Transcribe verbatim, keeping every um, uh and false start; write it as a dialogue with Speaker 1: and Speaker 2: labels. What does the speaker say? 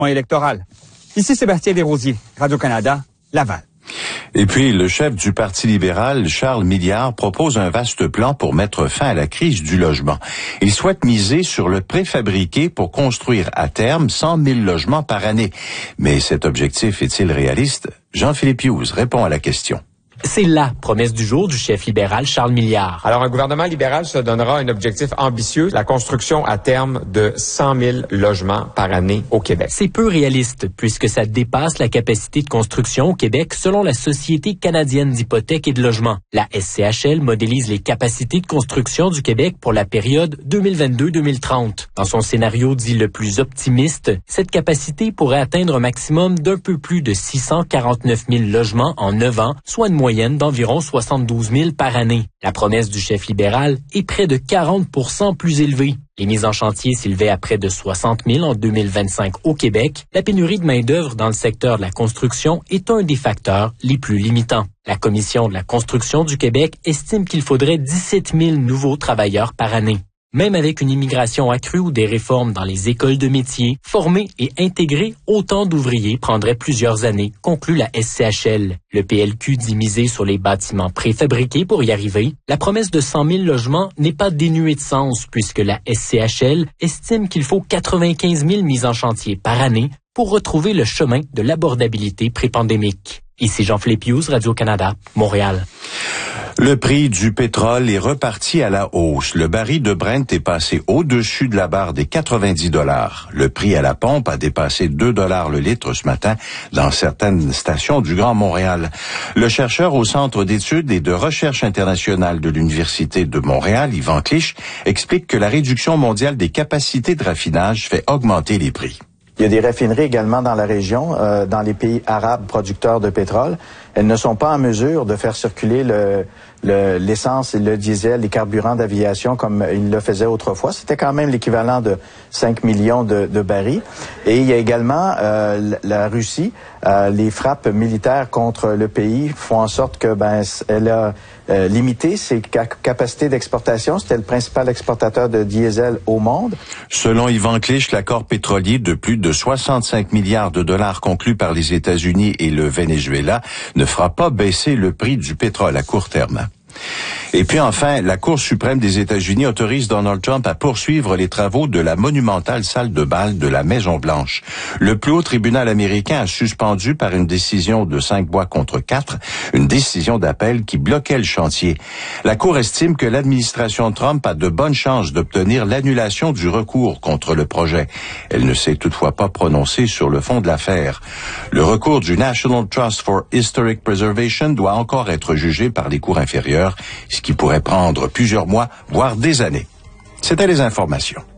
Speaker 1: électoral. Ici Sébastien Desrosiers, Radio-Canada, Laval.
Speaker 2: Et puis, le chef du Parti libéral, Charles Milliard, propose un vaste plan pour mettre fin à la crise du logement. Il souhaite miser sur le préfabriqué pour construire à terme cent mille logements par année. Mais cet objectif est-il réaliste? Jean-Philippe Hughes répond à la question.
Speaker 3: C'est la promesse du jour du chef libéral Charles Milliard.
Speaker 4: Alors, un gouvernement libéral se donnera un objectif ambitieux, la construction à terme de cent mille logements par année au Québec.
Speaker 3: C'est peu réaliste, puisque ça dépasse la capacité de construction au Québec selon la Société canadienne d'hypothèques et de logement. La S C H L modélise les capacités de construction du Québec pour la période deux mille vingt-deux à deux mille trente. Dans son scénario dit le plus optimiste, cette capacité pourrait atteindre un maximum d'un peu plus de six cent quarante-neuf mille logements en neuf ans, soit une moyenne d'environ soixante-douze mille par année. La promesse du chef libéral est près de quarante pour cent plus élevée. Les mises en chantier s'élevaient à près de soixante mille en deux mille vingt-cinq au Québec. La pénurie de main-d'œuvre dans le secteur de la construction est un des facteurs les plus limitants. La Commission de la construction du Québec estime qu'il faudrait dix-sept mille nouveaux travailleurs par année. Même avec une immigration accrue ou des réformes dans les écoles de métiers, former et intégrer autant d'ouvriers prendrait plusieurs années, conclut la S C H L. Le P L Q dit miser sur les bâtiments préfabriqués pour y arriver. La promesse de cent mille logements n'est pas dénuée de sens puisque la S C H L estime qu'il faut quatre-vingt-quinze mille mises en chantier par année pour retrouver le chemin de l'abordabilité pré-pandémique. Ici Jean-Philippe Hughes, Radio-Canada, Montréal.
Speaker 2: Le prix du pétrole est reparti à la hausse. Le baril de Brent est passé au-dessus de la barre des quatre-vingt-dix dollars. Le prix à la pompe a dépassé deux dollars le litre ce matin dans certaines stations du Grand Montréal. Le chercheur au Centre d'études et de recherche internationale de l'Université de Montréal, Yvan Clich, explique que la réduction mondiale des capacités de raffinage fait augmenter les prix.
Speaker 5: Il y a des raffineries également dans la région, euh, dans les pays arabes producteurs de pétrole. Elles ne sont pas en mesure de faire circuler le, le, l'essence et le diesel, les carburants d'aviation comme ils le faisaient autrefois. C'était quand même l'équivalent de cinq millions de, de barils. Et il y a également euh, la Russie. Euh, les frappes militaires contre le pays font en sorte que ben elle a euh, limité ses cap- capacités d'exportation. C'était le principal exportateur de diesel au monde.
Speaker 2: Selon Yvan Clich, l'accord pétrolier de plus de soixante-cinq milliards de dollars conclu par les États-Unis et le Venezuela ne fera pas baisser le prix du pétrole à court terme. Et puis enfin, la Cour suprême des États-Unis autorise Donald Trump à poursuivre les travaux de la monumentale salle de bal de la Maison-Blanche. Le plus haut tribunal américain a suspendu par une décision de cinq voix contre quatre, une décision d'appel qui bloquait le chantier. La Cour estime que l'administration Trump a de bonnes chances d'obtenir l'annulation du recours contre le projet. Elle ne s'est toutefois pas prononcée sur le fond de l'affaire. Le recours du National Trust for Historic Preservation doit encore être jugé par les cours inférieures, ce qui pourrait prendre plusieurs mois, voire des années. C'était les informations.